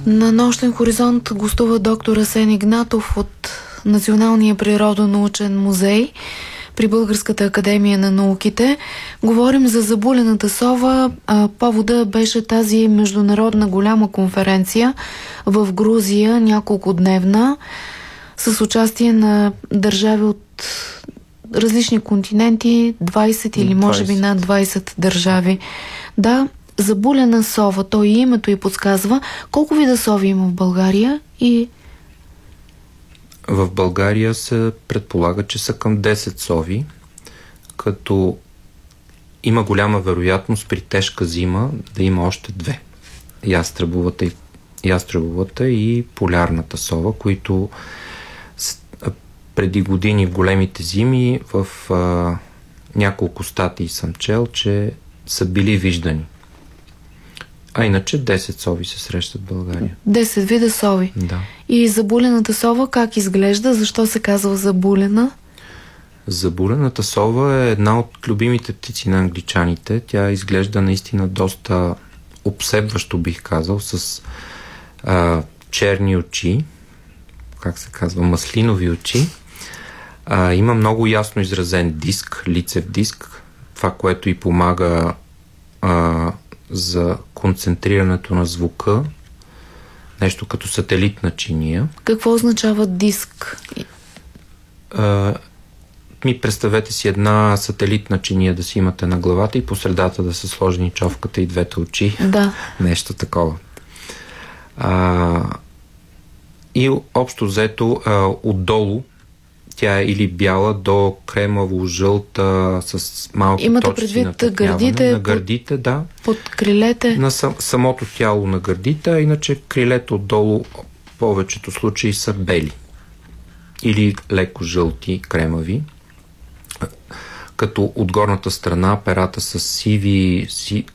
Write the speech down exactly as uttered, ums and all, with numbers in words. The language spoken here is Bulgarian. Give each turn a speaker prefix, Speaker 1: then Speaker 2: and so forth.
Speaker 1: На Нощен хоризонт гостува доктор Асен Игнатов от Националния природонаучен музей при Българската академия на науките. Говорим за забулената сова. Повода беше тази международна голяма конференция в Грузия, няколкодневна, с участие на държави от различни континенти, двайсет или може би над двайсет държави. Да, забулена сова, то и името й подсказва. Колко вида сови има в България? И
Speaker 2: в България се предполага, че са към десет сови, като има голяма вероятност при тежка зима да има още две. Ястребовата и, ястребовата и полярната сова, които преди години в големите зими в а, няколко статии съм чел, че са били виждани. А иначе десет сови се срещат в България.
Speaker 1: десет вида сови.
Speaker 2: Да.
Speaker 1: И забулената сова как изглежда? Защо се казва забулена?
Speaker 2: Забулената сова е една от любимите птици на англичаните. Тя изглежда наистина доста обсебващо, бих казал, с а, черни очи, как се казва, маслинови очи. А, има много ясно изразен диск, лицев диск, това, което и помага а, за концентрирането на звука, нещо като сателитна чиния.
Speaker 1: Какво означава диск?
Speaker 2: А, ми представете си една сателитна чиния да си имате на главата и по средата да са сложени човката и двете очи. Да. Нещо такова. А, и общо взето а, отдолу тя е или бяла до кремаво-жълта с малки
Speaker 1: имате
Speaker 2: точки на
Speaker 1: предвид гърдите,
Speaker 2: на гърдите,
Speaker 1: под,
Speaker 2: да.
Speaker 1: Под крилете?
Speaker 2: На сам, самото тяло на гърдите, а иначе крилете отдолу в повечето случаи са бели. Или леко жълти, кремави. Като от горната страна перата са сиви, си,